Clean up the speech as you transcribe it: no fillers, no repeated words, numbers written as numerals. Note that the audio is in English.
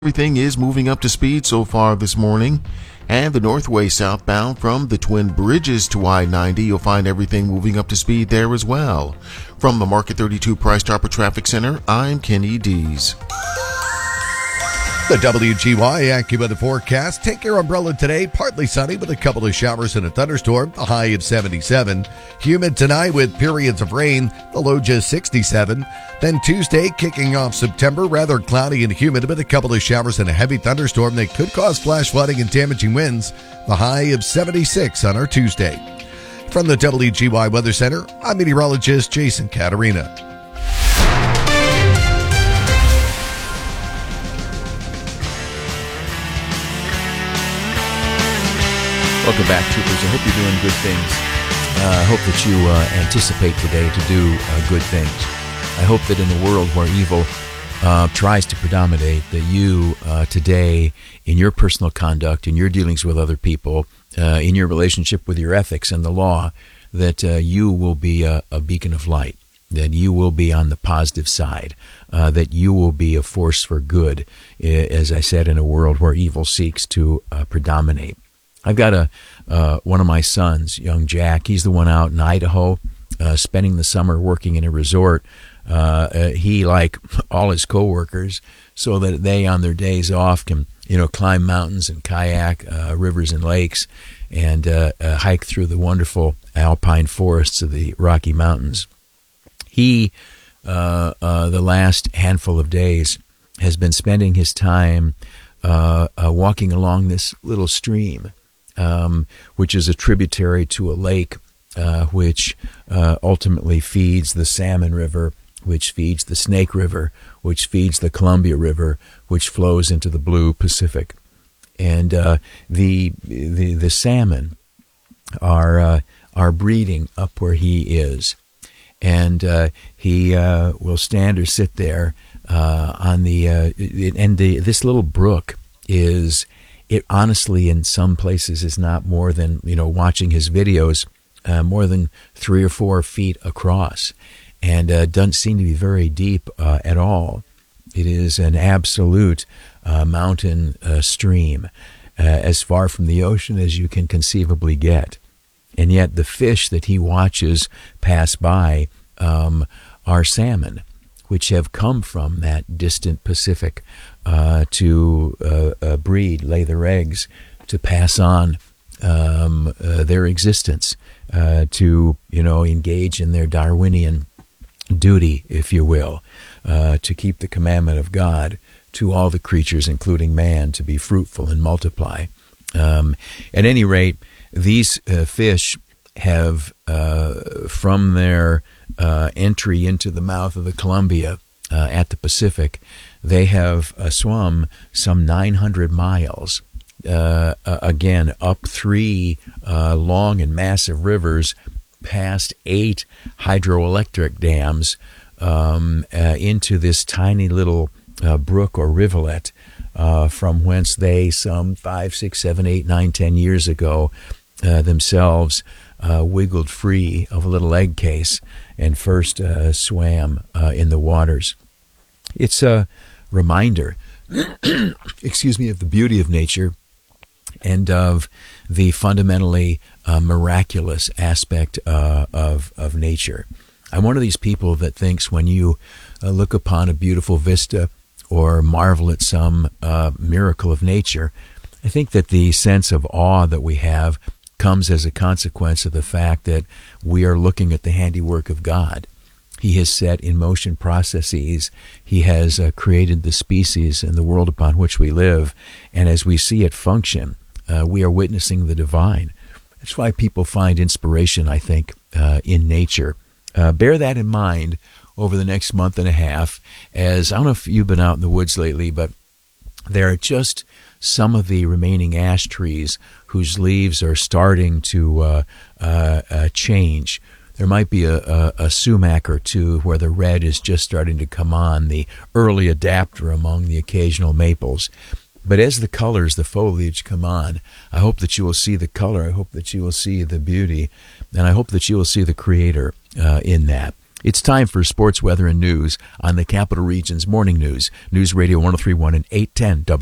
Everything is moving up to speed so far this morning. And the Northway southbound from the Twin Bridges to I-90, you'll find everything moving up to speed there as well. From the Market 32 Price Chopper Traffic Center, I'm Kenny Dees. The WGY AccuWeather forecast. Take your umbrella today. Partly sunny with a couple of showers and a thunderstorm. A high of 77. Humid tonight with periods of rain. The low just 67. Then Tuesday, kicking off September, rather cloudy and humid with a couple of showers and a heavy thunderstorm that could cause flash flooding and damaging winds. The high of 76 on our Tuesday. From the WGY Weather Center, I'm meteorologist Jason Caterina. Welcome back, troopers. I hope you're doing good things. I hope that you anticipate today to do good things. I hope that in a world where evil tries to predominate, that you today, in your personal conduct, in your dealings with other people, in your relationship with your ethics and the law, that you will be a beacon of light, that you will be on the positive side, that you will be a force for good, as I said, in a world where evil seeks to predominate. I've got one of my sons, young Jack. He's the one out in Idaho, spending the summer working in a resort. He, like all his coworkers, so that they, on their days off, can climb mountains and kayak rivers and lakes, and hike through the wonderful alpine forests of the Rocky Mountains. He, the last handful of days, has been spending his time walking along this little stream, which is a tributary to a lake, which ultimately feeds the Salmon River, which feeds the Snake River, which feeds the Columbia River, which flows into the Blue Pacific. And the salmon are breeding up where he is, and he will stand or sit there on this little brook is. It honestly, in some places, is not more than, watching his videos, more than 3 or 4 feet across, and doesn't seem to be very deep at all. It is an absolute mountain stream, as far from the ocean as you can conceivably get. And yet the fish that he watches pass by are salmon, which have come from that distant Pacific to breed, lay their eggs, to pass on their existence, to engage in their Darwinian duty, if you will, to keep the commandment of God to all the creatures, including man, to be fruitful and multiply. At any rate, these fish have, from their entry into the mouth of the Columbia at the Pacific, they have swum some 900 miles, again, up 3 long and massive rivers, past 8 hydroelectric dams, into this tiny little brook or rivulet, from whence they, some 5, 6, 7, 8, 9, 10 years ago, themselves wiggled free of a little egg case and first swam in the waters. It's a reminder, excuse me, of the beauty of nature and of the fundamentally miraculous aspect of nature. I'm one of these people that thinks when you look upon a beautiful vista or marvel at some miracle of nature, I think that the sense of awe that we have comes as a consequence of the fact that we are looking at the handiwork of God. He has set in motion processes. He has created the species and the world upon which we live. And as we see it function, we are witnessing the divine. That's why people find inspiration, I think, in nature. Bear that in mind over the next month and a half, as I don't know if you've been out in the woods lately, but there are just some of the remaining ash trees whose leaves are starting to change. There might be a sumac or two where the red is just starting to come on, the early adapter among the occasional maples. But as the colors, the foliage come on, I hope that you will see the color, I hope that you will see the beauty, and I hope that you will see the Creator in that. It's time for sports, weather, and news on the Capital Region's Morning News. News Radio 103.1 and 810